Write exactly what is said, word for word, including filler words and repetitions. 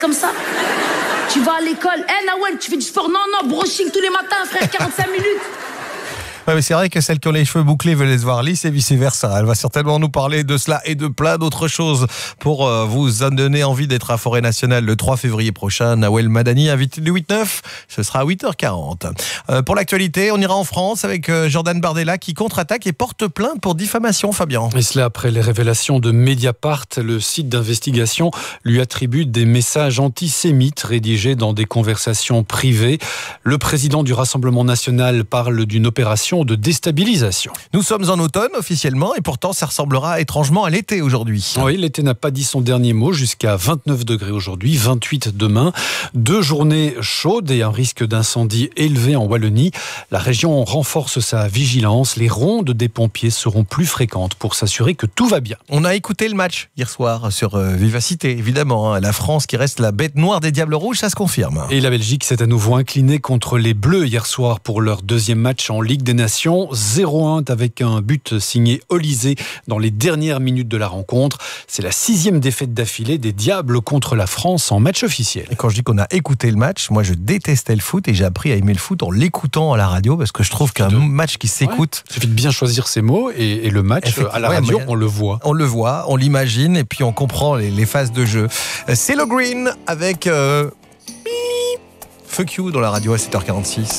comme ça. Tu vas à l'école. Eh hey, Nawel, tu fais du sport? Non, non, brushing tous les matins, frère, quarante-cinq minutes. Ouais, mais c'est vrai que celles qui ont les cheveux bouclés veulent les voir lisses et vice-versa. Elle va certainement nous parler de cela et de plein d'autres choses pour euh, vous donner envie d'être à Forêt Nationale le trois février prochain. Nawel Madani, invité du huit neuf, ce sera à huit heures quarante. Euh, pour l'actualité, on ira en France avec euh, Jordan Bardella qui contre-attaque et porte plainte pour diffamation, Fabien. Et cela après les révélations de Mediapart. Le site d'investigation lui attribue des messages antisémites rédigés dans des conversations privées. Le président du Rassemblement national parle d'une opération de déstabilisation. Nous sommes en automne officiellement et pourtant ça ressemblera étrangement à l'été aujourd'hui. Oui, l'été n'a pas dit son dernier mot, jusqu'à vingt-neuf degrés aujourd'hui, vingt-huit demain. Deux journées chaudes et un risque d'incendie élevé en Wallonie. La région renforce sa vigilance. Les rondes des pompiers seront plus fréquentes pour s'assurer que tout va bien. On a écouté le match hier soir sur euh, Vivacité, évidemment. Hein. La France qui reste la bête noire des Diables Rouges, ça se confirme. Et la Belgique s'est à nouveau inclinée contre les Bleus hier soir pour leur deuxième match en Ligue des Nations. zéro un avec un but signé Olysée dans les dernières minutes de la rencontre. C'est la sixième défaite d'affilée des Diables contre la France en match officiel. Et quand je dis qu'on a écouté le match, moi je détestais le foot et j'ai appris à aimer le foot en l'écoutant à la radio parce que je trouve qu'un de... match qui s'écoute... Il suffit de bien choisir ses mots et, et le match à la radio, ouais, on le voit. On le voit, on l'imagine et puis on comprend les, les phases de jeu. C'est le Green avec... Euh... Fuck You dans la radio à sept heures quarante-six.